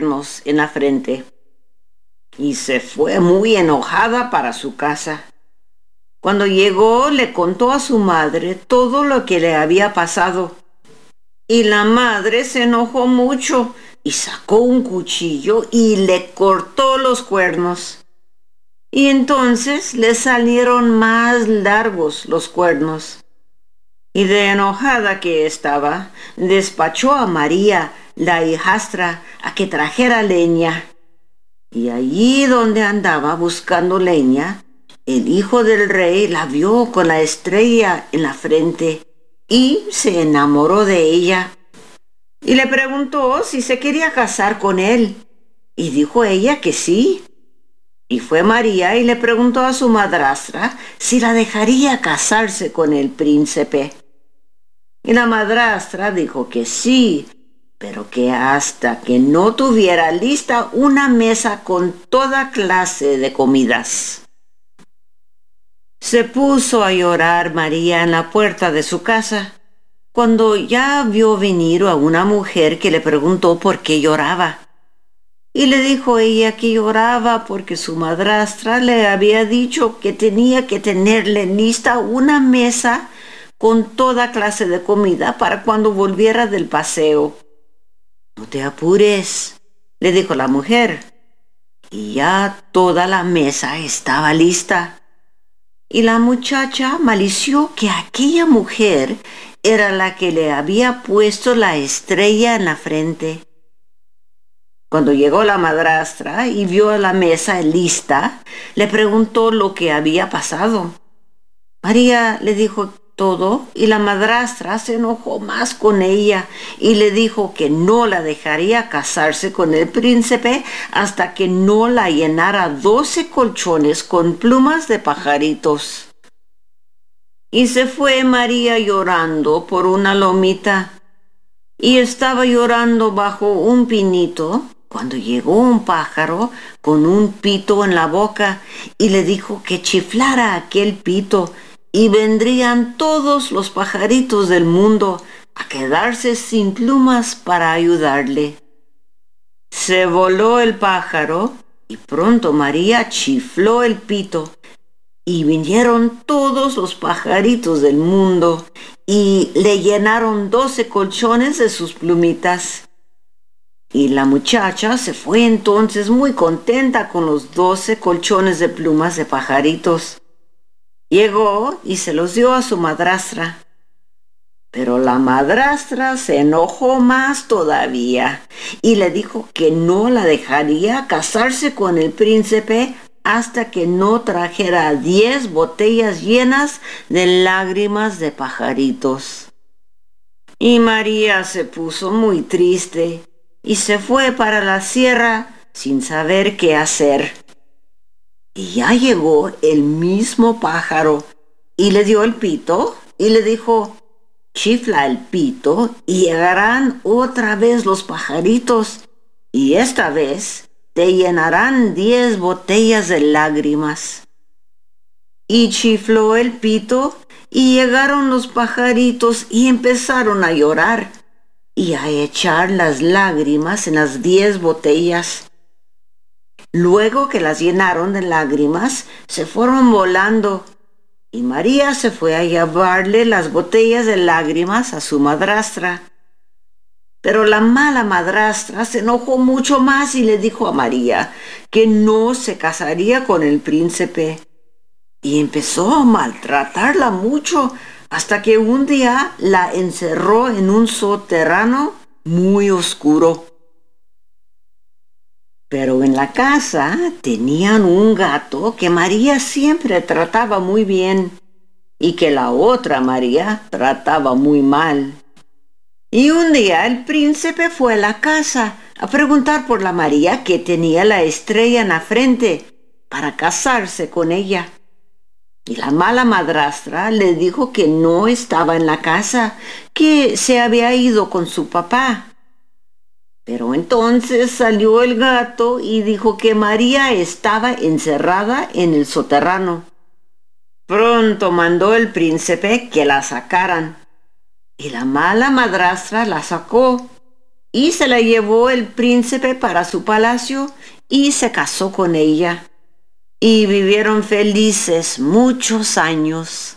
cuernos en la frente. Y se fue muy enojada para su casa. Cuando llegó, le contó a su madre todo lo que le había pasado. Y la madre se enojó mucho y sacó un cuchillo y le cortó los cuernos. Y entonces le salieron más largos los cuernos. Y de enojada que estaba, despachó a María, la hijastra, a que trajera leña. Y allí donde andaba buscando leña, el hijo del rey la vio con la estrella en la frente y se enamoró de ella. Y le preguntó si se quería casar con él. Y dijo ella que sí. Y fue María y le preguntó a su madrastra si la dejaría casarse con el príncipe. Y la madrastra dijo que sí, pero que hasta que no tuviera lista una mesa con toda clase de comidas. Se puso a llorar María en la puerta de su casa, cuando ya vio venir a una mujer que le preguntó por qué lloraba. Y le dijo ella que lloraba porque su madrastra le había dicho que tenía que tenerle lista una mesa con toda clase de comida para cuando volviera del paseo. No te apures, le dijo la mujer. Y ya toda la mesa estaba lista. Y la muchacha malició que aquella mujer era la que le había puesto la estrella en la frente. Cuando llegó la madrastra y vio la mesa lista, le preguntó lo que había pasado. María le dijo todo y la madrastra se enojó más con ella y le dijo que no la dejaría casarse con el príncipe hasta que no la llenara 12 colchones con plumas de pajaritos. Y se fue María llorando por una lomita y estaba llorando bajo un pinito cuando llegó un pájaro con un pito en la boca y le dijo que chiflara aquel pito y vendrían todos los pajaritos del mundo a quedarse sin plumas para ayudarle. Se voló el pájaro y pronto María chifló el pito y vinieron todos los pajaritos del mundo y le llenaron 12 colchones de sus plumitas. Y la muchacha se fue entonces muy contenta con los 12 colchones de plumas de pajaritos. Llegó y se los dio a su madrastra. Pero la madrastra se enojó más todavía y le dijo que no la dejaría casarse con el príncipe hasta que no trajera 10 botellas llenas de lágrimas de pajaritos. Y María se puso muy triste y se fue para la sierra sin saber qué hacer. Y ya llegó el mismo pájaro y le dio el pito y le dijo: chifla el pito y llegarán otra vez los pajaritos y esta vez te llenarán 10 botellas de lágrimas. Y chifló el pito y llegaron los pajaritos y empezaron a llorar y a echar las lágrimas en las 10 botellas. Luego que las llenaron de lágrimas, se fueron volando y María se fue a llevarle las botellas de lágrimas a su madrastra. Pero la mala madrastra se enojó mucho más y le dijo a María que no se casaría con el príncipe. Y empezó a maltratarla mucho hasta que un día la encerró en un sótano muy oscuro. Pero en la casa tenían un gato que María siempre trataba muy bien y que la otra María trataba muy mal. Y un día el príncipe fue a la casa a preguntar por la María que tenía la estrella en la frente para casarse con ella. Y la mala madrastra le dijo que no estaba en la casa, que se había ido con su papá. Pero entonces salió el gato y dijo que María estaba encerrada en el sótano. Pronto mandó el príncipe que la sacaran. Y la mala madrastra la sacó. y se la llevó el príncipe para su palacio y se casó con ella. Y vivieron felices muchos años.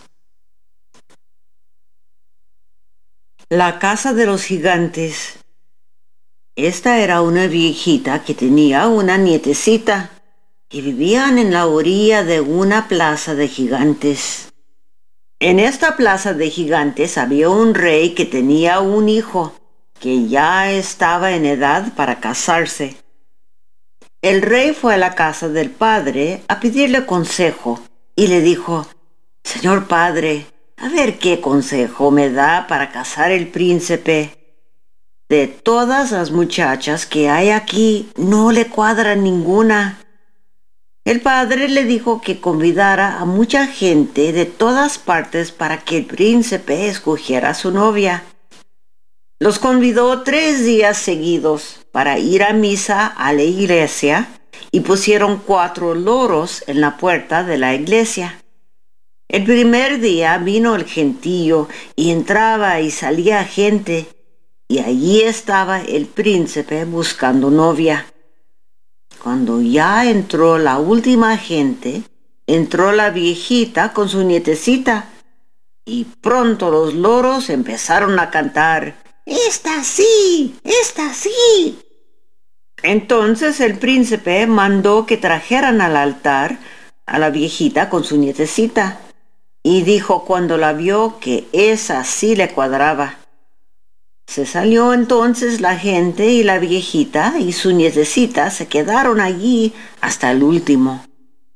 La casa de los gigantes. Esta era una viejita que tenía una nietecita y vivían en la orilla de una plaza de gigantes. En esta plaza de gigantes había un rey que tenía un hijo que ya estaba en edad para casarse. El rey fue a la casa del padre a pedirle consejo y le dijo: «Señor padre, a ver qué consejo me da para casar el príncipe. De todas las muchachas que hay aquí, no le cuadra ninguna». El padre le dijo que convidara a mucha gente de todas partes para que el príncipe escogiera a su novia. Los convidó 3 días seguidos para ir a misa a la iglesia y pusieron 4 loros en la puerta de la iglesia. El primer día vino el gentío y entraba y salía gente, y allí estaba el príncipe buscando novia. Cuando ya entró la última gente, entró la viejita con su nietecita, y pronto los loros empezaron a cantar: «¡Esta sí! ¡Esta sí!». Entonces el príncipe mandó que trajeran al altar a la viejita con su nietecita, y dijo cuando la vio que esa sí le cuadraba. Se salió entonces la gente y la viejita y su nietecita se quedaron allí hasta el último.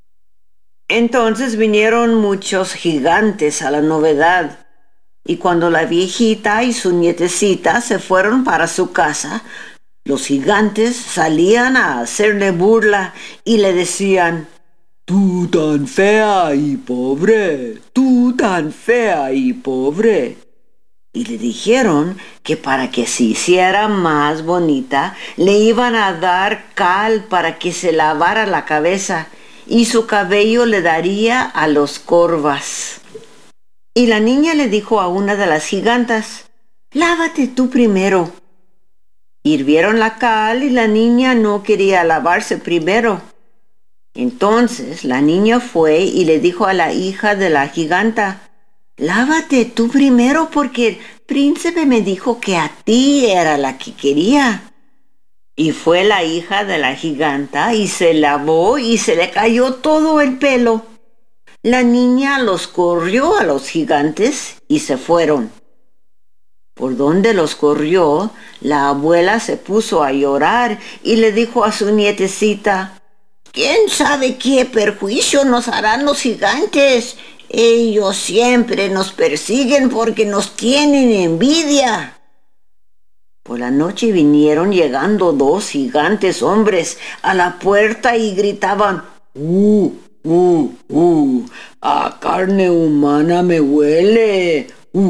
Entonces vinieron muchos gigantes a la novedad, y cuando la viejita y su nietecita se fueron para su casa, los gigantes salían a hacerle burla y le decían: «Tú tan fea y pobre, tú tan fea y pobre». Y le dijeron que para que se hiciera más bonita, le iban a dar cal para que se lavara la cabeza, y su cabello le daría a los corvas. Y la niña le dijo a una de las gigantas: «Lávate tú primero». Hirvieron la cal y la niña no quería lavarse primero. Entonces la niña fue y le dijo a la hija de la giganta: «Lávate tú primero porque el príncipe me dijo que a ti era la que quería». Y fue la hija de la giganta y se lavó y se le cayó todo el pelo. La niña los corrió a los gigantes y se fueron. Por donde los corrió, la abuela se puso a llorar y le dijo a su nietecita: «¿Quién sabe qué perjuicio nos harán los gigantes? Ellos siempre nos persiguen porque nos tienen envidia». Por la noche vinieron llegando 2 gigantes hombres a la puerta y gritaban: «A carne humana me huele!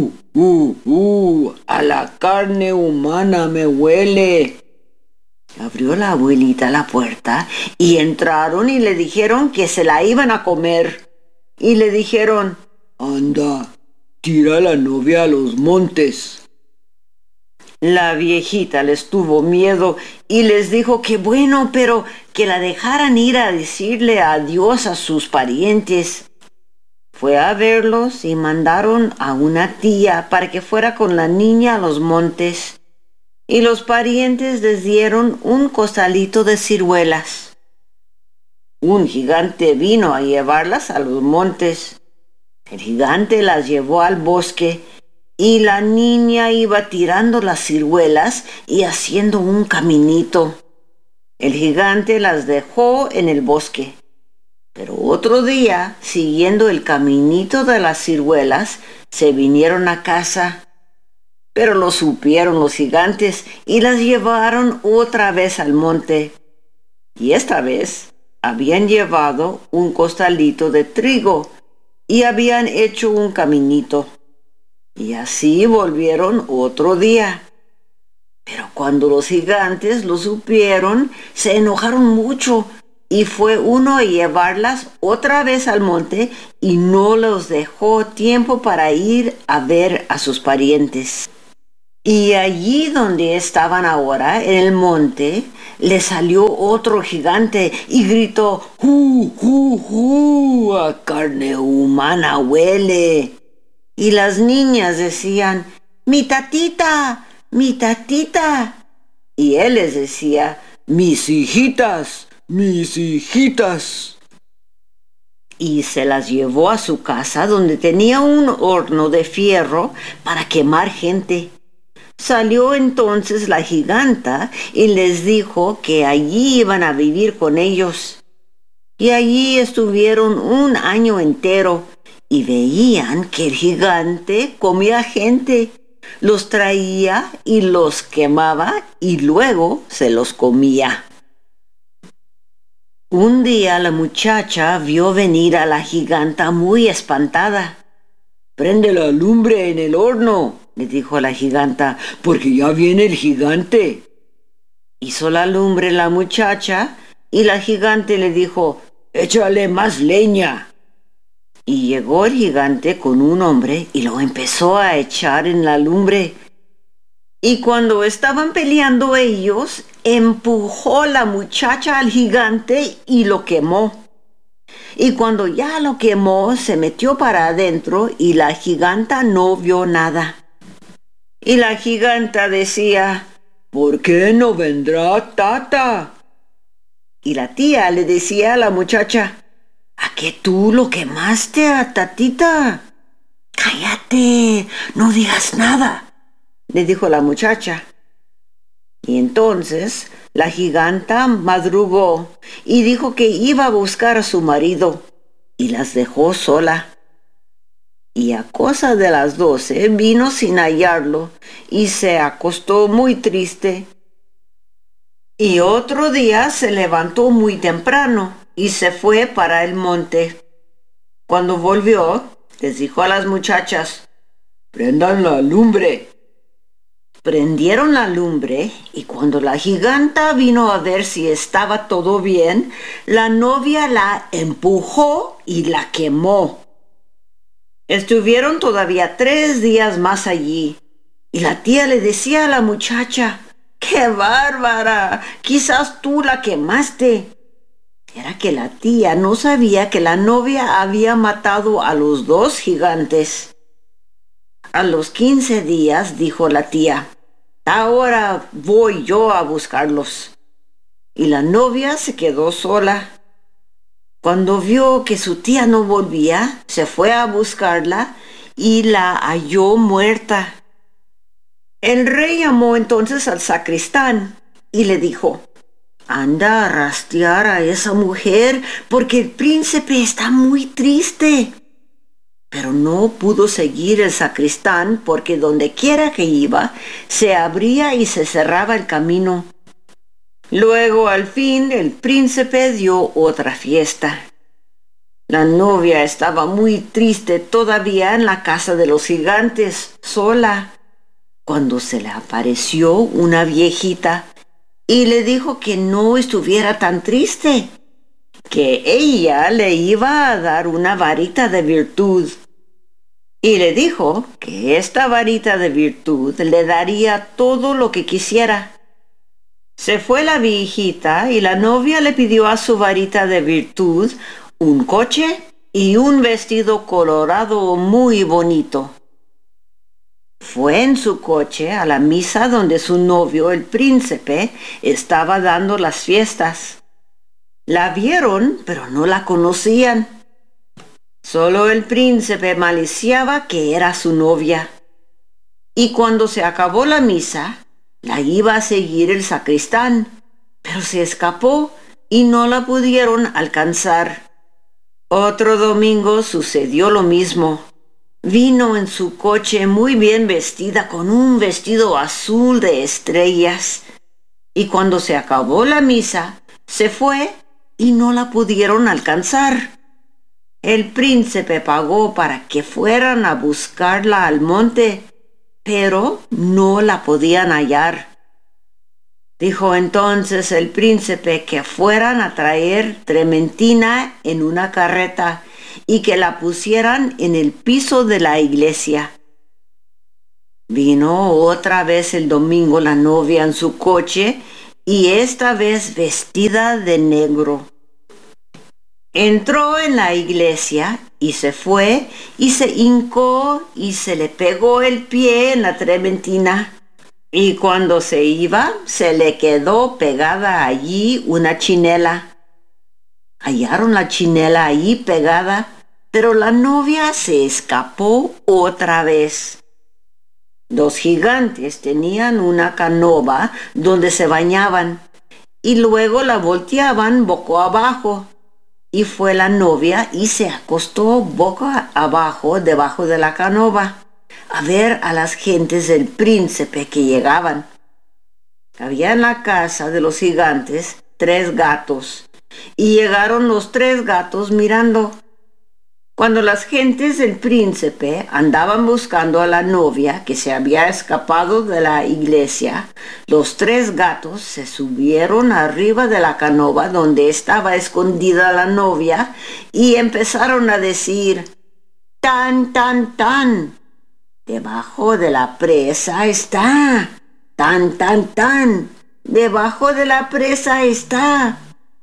A la carne humana me huele». Abrió la abuelita la puerta y entraron y le dijeron que se la iban a comer. Y le dijeron: «Anda, tira a la novia a los montes». La viejita les tuvo miedo y les dijo que bueno, pero que la dejaran ir a decirle adiós a sus parientes. Fue a verlos y mandaron a una tía para que fuera con la niña a los montes. Y los parientes les dieron un costalito de ciruelas. Un gigante vino a llevarlas a los montes. El gigante las llevó al bosque y la niña iba tirando las ciruelas y haciendo un caminito. El gigante las dejó en el bosque. Pero otro día, siguiendo el caminito de las ciruelas, se vinieron a casa. Pero lo supieron los gigantes y las llevaron otra vez al monte. Y esta vez habían llevado un costalito de trigo y habían hecho un caminito. Y así volvieron otro día. Pero cuando los gigantes lo supieron, se enojaron mucho y fue uno a llevarlas otra vez al monte y no los dejó tiempo para ir a ver a sus parientes. Y allí donde estaban ahora, en el monte, le salió otro gigante y gritó, ¡Ju, ju, ju! ¡A carne humana huele! Y las niñas decían, ¡Mi tatita! ¡Mi tatita! Y él les decía, ¡Mis hijitas! ¡Mis hijitas! Y se las llevó a su casa donde tenía un horno de fierro para quemar gente. Salió entonces la giganta y les dijo que allí iban a vivir con ellos. Y allí estuvieron un año entero y veían que el gigante comía gente, los traía y los quemaba y luego se los comía. Un día la muchacha vio venir a la giganta muy espantada. «Prende la lumbre en el horno», le dijo la giganta, «porque ya viene el gigante». Hizo la lumbre la muchacha y la gigante le dijo, «Échale más leña». Y llegó el gigante con un hombre y lo empezó a echar en la lumbre. Y cuando estaban peleando ellos, empujó la muchacha al gigante y lo quemó. Y cuando ya lo quemó, se metió para adentro y la giganta no vio nada. Y la giganta decía, «¿Por qué no vendrá Tata?» Y la tía le decía a la muchacha, «¿A qué tú lo quemaste a Tatita?» «Cállate, no digas nada», le dijo la muchacha. Y entonces la giganta madrugó y dijo que iba a buscar a su marido y las dejó sola. Y a cosa de las 12 vino sin hallarlo y se acostó muy triste. Y otro día se levantó muy temprano y se fue para el monte. Cuando volvió, les dijo a las muchachas, «Prendan la lumbre». Prendieron la lumbre y cuando la giganta vino a ver si estaba todo bien, la novia la empujó y la quemó. Estuvieron todavía 3 días más allí y la tía le decía a la muchacha, «¡Qué bárbara! Quizás tú la quemaste». Era que la tía no sabía que la novia había matado a los 2 gigantes. A los 15 días dijo la tía, «Ahora voy yo a buscarlos». Y la novia se quedó sola. Cuando vio que su tía no volvía, se fue a buscarla y la halló muerta. El rey llamó entonces al sacristán y le dijo, «Anda a rastrear a esa mujer porque el príncipe está muy triste». Pero no pudo seguir el sacristán porque donde quiera que iba, se abría y se cerraba el camino. Luego, al fin, el príncipe dio otra fiesta. La novia estaba muy triste todavía en la casa de los gigantes, sola, cuando se le apareció una viejita y le dijo que no estuviera tan triste, que ella le iba a dar una varita de virtud. Y le dijo que esta varita de virtud le daría todo lo que quisiera. Se fue la viejita y la novia le pidió a su varita de virtud un coche y un vestido colorado muy bonito. Fue en su coche a la misa donde su novio, el príncipe, estaba dando las fiestas. La vieron, pero no la conocían. Solo el príncipe maliciaba que era su novia. Y cuando se acabó la misa, la iba a seguir el sacristán, pero se escapó y no la pudieron alcanzar. Otro domingo sucedió lo mismo. Vino en su coche muy bien vestida con un vestido azul de estrellas. Y cuando se acabó la misa, se fue y no la pudieron alcanzar. El príncipe pagó para que fueran a buscarla al monte, pero no la podían hallar. Dijo entonces el príncipe que fueran a traer trementina en una carreta y que la pusieran en el piso de la iglesia. Vino otra vez el domingo la novia en su coche y esta vez vestida de negro. Entró en la iglesia y se fue y se hincó y se le pegó el pie en la trementina. Y cuando se iba, se le quedó pegada allí una chinela. Hallaron la chinela ahí pegada, pero la novia se escapó otra vez. Los gigantes tenían una canoa donde se bañaban y luego la volteaban boca abajo. Y fue la novia y se acostó boca abajo debajo de la canoa a ver a las gentes del príncipe que llegaban. Había en la casa de los gigantes 3 gatos y llegaron los 3 gatos mirando. Cuando las gentes del príncipe andaban buscando a la novia que se había escapado de la iglesia, los 3 gatos se subieron arriba de la canoa donde estaba escondida la novia y empezaron a decir: «Tan, tan, tan, debajo de la presa está. Tan, tan, tan, debajo de la presa está».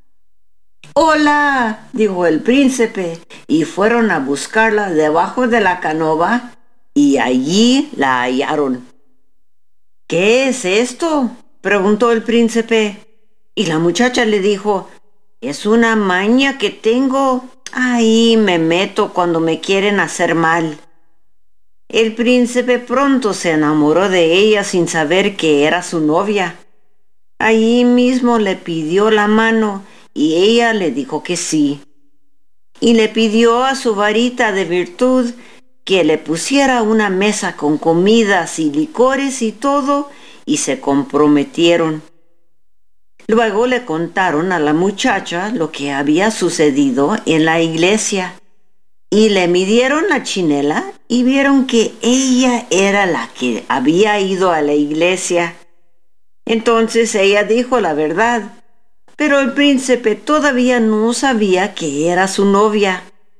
«Hola», dijo el príncipe, y fueron a buscarla debajo de la canoa y allí la hallaron. «¿Qué es esto?», preguntó el príncipe. Y la muchacha le dijo: «Es una maña que tengo. Ahí me meto cuando me quieren hacer mal». El príncipe pronto se enamoró de ella sin saber que era su novia. Allí mismo le pidió la mano y ella le dijo que sí. Y le pidió a su varita de virtud que le pusiera una mesa con comidas y licores y todo, y se comprometieron. Luego le contaron a la muchacha lo que había sucedido en la iglesia, y le midieron la chinela y vieron que ella era la que había ido a la iglesia. Entonces ella dijo la verdad, pero el príncipe todavía no sabía que era su novia.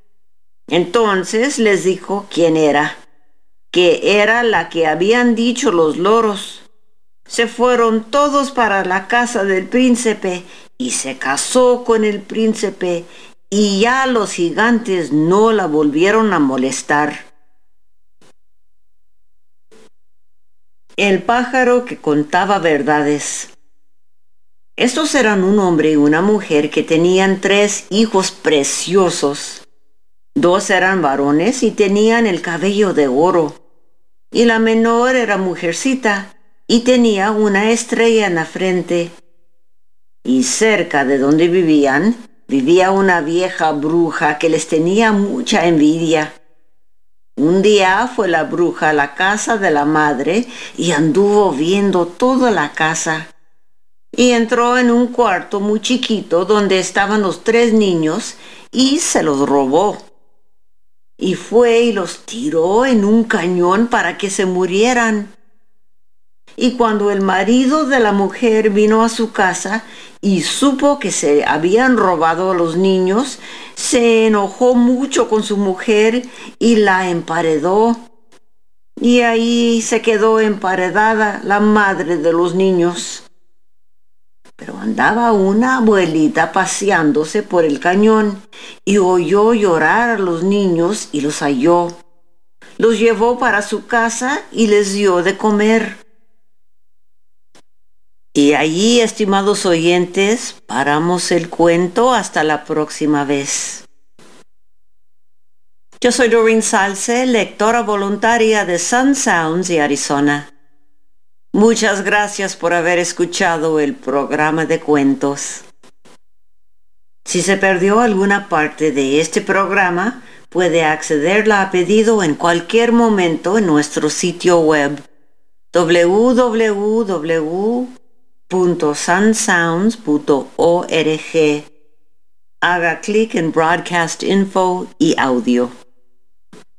Entonces les dijo quién era, que era la que habían dicho los loros. Se fueron todos para la casa del príncipe y se casó con el príncipe, y ya los gigantes no la volvieron a molestar. El pájaro que contaba verdades. Estos eran un hombre y una mujer que tenían 3 hijos preciosos. 2 eran varones y tenían el cabello de oro, y la menor era mujercita y tenía una estrella en la frente. Y cerca de donde vivían, vivía una vieja bruja que les tenía mucha envidia. Un día fue la bruja a la casa de la madre y anduvo viendo toda la casa. Y entró en un cuarto muy chiquito donde estaban los 3 niños y se los robó. Y fue y los tiró en un cañón para que se murieran. Y cuando el marido de la mujer vino a su casa y supo que se habían robado a los niños, se enojó mucho con su mujer y la emparedó. Y ahí se quedó emparedada la madre de los niños. Pero andaba una abuelita paseándose por el cañón y oyó llorar a los niños y los halló. Los llevó para su casa y les dio de comer. Y allí, estimados oyentes, paramos el cuento hasta la próxima vez. Yo soy Doreen Salce, lectora voluntaria de Sun Sounds y Arizona. Muchas gracias por haber escuchado el programa de cuentos. Si se perdió alguna parte de este programa, puede accederla a pedido en cualquier momento en nuestro sitio web www.sunsounds.org. Haga clic en Broadcast Info y Audio.